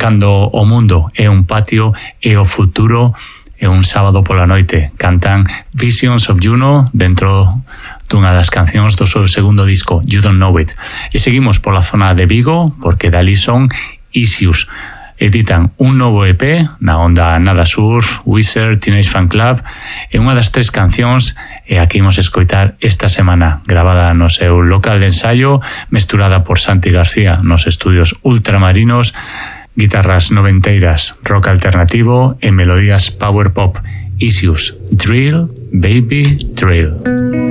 Cando o mundo é un patio e o futuro é un sábado pola noite. Cantan Visions of Juno dentro dunha das cancións do seu segundo disco, You Don't Know It. E seguimos pola zona de Vigo, porque dali son Issues. Editan un novo EP na onda Nada Surf, Wizard, Teenage Fan Club, e unha das 3 cancións é a que imos escoitar esta semana, gravada no seu local de ensaio, mesturada por Santi García nos estudios ultramarinos, guitarras noventeiras, rock alternativo e melodías power pop. Issues, Drill, Baby, Drill.